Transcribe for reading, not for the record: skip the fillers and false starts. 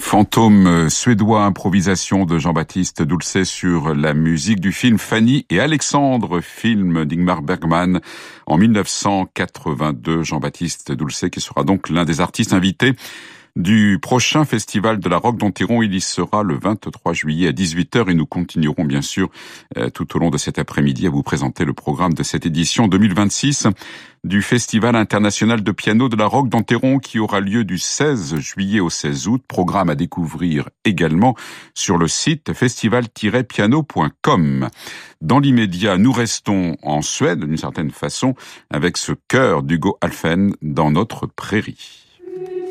Fantôme suédois, improvisation de Jean-Baptiste Dulcet sur la musique du film Fanny et Alexandre, film d'Ingmar Bergman en 1982. Jean-Baptiste Dulcet qui sera donc l'un des artistes invités du prochain festival de la Roque d'Enterron. Il y sera le 23 juillet à 18h et nous continuerons bien sûr tout au long de cet après-midi à vous présenter le programme de cette édition 2026 du Festival international de piano de la Roque d'Enterron qui aura lieu du 16 juillet au 16 août. Programme à découvrir également sur le site festival-piano.com. Dans l'immédiat, nous restons en Suède d'une certaine façon avec ce chœur d'Hugo Alphen dans notre prairie.